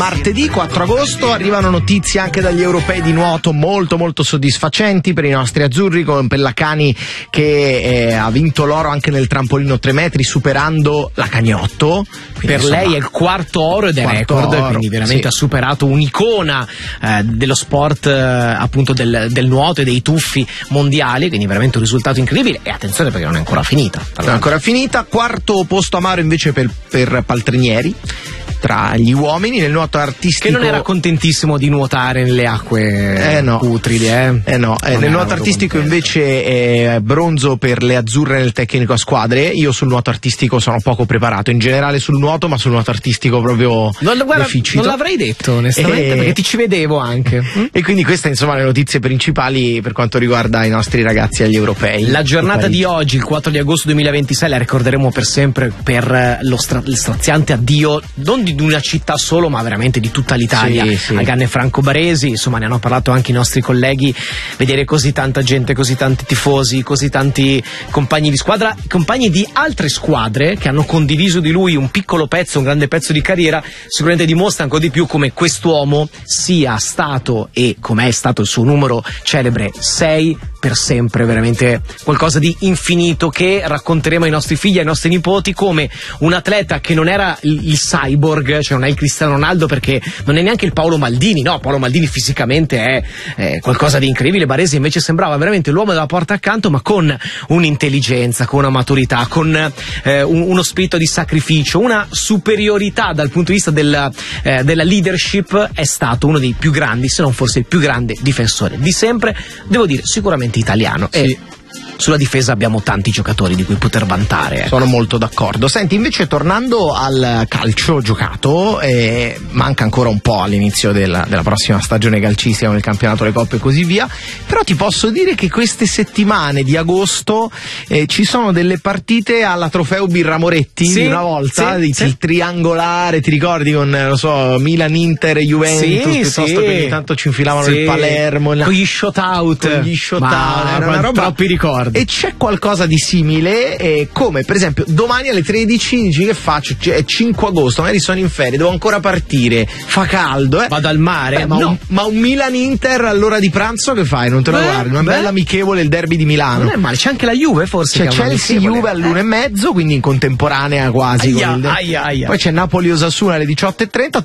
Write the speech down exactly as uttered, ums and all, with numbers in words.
Martedì quattro agosto arrivano notizie anche dagli europei di nuoto molto molto soddisfacenti per i nostri azzurri, con Pellacani che eh, ha vinto l'oro anche nel trampolino tre metri superando la Cagnotto. Quindi, per insomma, lei è il quarto oro ed è record, oro, quindi veramente sì. ha superato un'icona eh, dello sport, eh, appunto del, del nuoto e dei tuffi mondiali, quindi veramente un risultato incredibile. E attenzione perché non è ancora finita. Non è ancora finita. Quarto posto amaro invece per, per Paltrinieri tra gli uomini nel nuoto artistico, che non era contentissimo di nuotare nelle acque eh no. putride eh, eh no eh, nel nuoto artistico contento. Invece è bronzo per le azzurre nel tecnico a squadre. Io sul nuoto artistico sono poco preparato in generale sul nuoto, ma sul nuoto artistico proprio non, guarda, deficito. Non l'avrei detto onestamente, e... perché ti ci vedevo anche e quindi queste insomma le notizie principali per quanto riguarda i nostri ragazzi agli europei. La giornata di oggi, il quattro di agosto duemilaventisei, la ricorderemo per sempre per lo stra- il straziante addio non di di una città solo, ma veramente di tutta l'Italia, sì, sì. a Ganne Franco Baresi. Insomma, ne hanno parlato anche i nostri colleghi. Vedere così tanta gente, così tanti tifosi, così tanti compagni di squadra, compagni di altre squadre che hanno condiviso di lui un piccolo pezzo, un grande pezzo di carriera, sicuramente dimostra ancora di più come quest'uomo sia stato, e com'è stato il suo numero celebre sei, per sempre veramente qualcosa di infinito, che racconteremo ai nostri figli, ai nostri nipoti, come un atleta che non era il, il cyborg, cioè non è il Cristiano Ronaldo, perché non è neanche il Paolo Maldini. No, Paolo Maldini fisicamente è, è qualcosa di incredibile. Baresi invece sembrava veramente l'uomo della porta accanto, ma con un'intelligenza, con una maturità, con eh, un, uno spirito di sacrificio, una superiorità dal punto di vista del, eh, della leadership. È stato uno dei più grandi, se non forse il più grande difensore di sempre, devo dire sicuramente italiano. Sì. E sulla difesa abbiamo tanti giocatori di cui poter vantare. Ecco. Sono molto d'accordo. Senti, invece tornando al calcio giocato, eh, manca ancora un po' all'inizio della, della prossima stagione calcistica con il campionato, le coppe e così via, però ti posso dire che queste settimane di agosto eh, ci sono delle partite alla Trofeo Birra Moretti, sì, di una volta, sì, di, sì. il triangolare, ti ricordi, con non so, Milan, Inter e Juventus, sì, piuttosto sì. che ogni tanto ci infilavano sì. il Palermo, con gli shootout, con gli shootout, ma, era una roba, troppi ricordi. e c'è qualcosa di simile, eh, come per esempio domani alle tredici dici che faccio? C- è cinque agosto, magari sono in ferie, devo ancora partire, fa caldo, eh? Vado al mare. Beh, ma, no. un, ma un Milan-Inter all'ora di pranzo che fai? Non te lo beh, guardi? Una beh. bella amichevole, il derby di Milano. Non è male, c'è anche la Juve forse. C'è Chelsea-Juve all'una e mezzo, quindi in contemporanea quasi. Aia, con il... aia, aia. Poi c'è Napoli-Osasuna alle diciotto e trenta.